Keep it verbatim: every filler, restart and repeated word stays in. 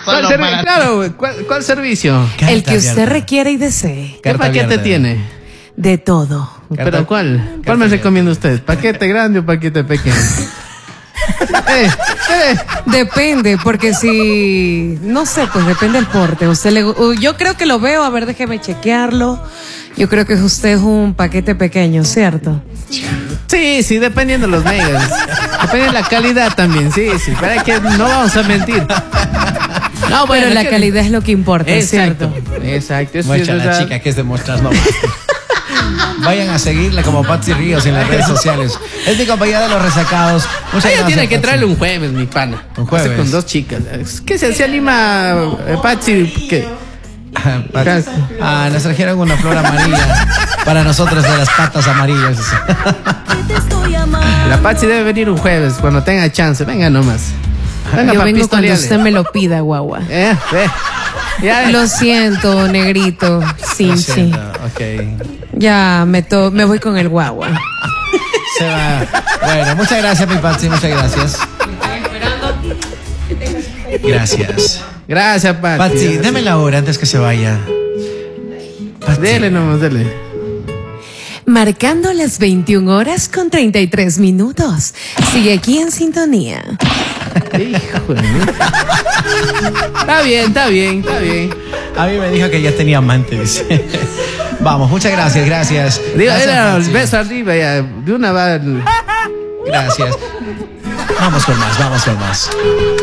¿Cuál servi- claro, ¿cuál, ¿cuál servicio? Carta El que usted abierta. requiere y desee. ¿Qué Carta paquete abierta. tiene? De todo. ¿Pero Carta- cuál? carta ¿Cuál me abierta. recomienda usted? ¿Paquete grande o paquete pequeño? eh, eh. Depende, porque si... No sé, pues depende del porte. Usted le, uh, yo creo que lo veo, a ver, déjeme chequearlo. Yo creo que usted es un paquete pequeño, ¿cierto? Sí, sí, dependiendo de los megas. Depende de la calidad también, sí, sí. Para que no vamos a mentir. No, bueno, Pero la que- calidad es lo que importa, Exacto, ¿cierto? exacto. Eso sí Muestra es la verdad. chica que es de mostras nomás. Vayan a seguirla como Patsy Ríos en las redes sociales. Es mi compañera de los resacados. Muchas Ella gracias, tiene que Patsy. traerle un jueves, mi pana. Un jueves. Hace con dos chicas. ¿Qué se, se anima, eh, Patsy? ¿Qué? Ah, Patsy. Ah, nos trajeron una flor amarilla para nosotros de las patas amarillas. La Patsy debe venir un jueves cuando tenga chance. Venga nomás. Venga, Yo pa' vengo cuando pistolearle. usted me lo pida, guagua. Eh, ve. Ya, Lo siento, negrito. Sí, Lo sí. siento, ok. Ya me, to me voy con el guagua. Se va. Bueno, muchas gracias, mi Patsy, muchas gracias. Gracias. Gracias, Patsy. Patsy, deme la hora antes que se vaya. Patsy. Dele nomás, dele. Marcando las veintiuna horas con treinta y tres minutos. Sigue aquí en sintonía. Hijo de mí. Está bien, está bien, está bien. A mí me dijo que ya tenía amante, dice. Vamos, muchas gracias, gracias. Digo, Gracias, era el Patsy. beso arriba ya. De una va. el- Gracias. Vamos con más, vamos con más.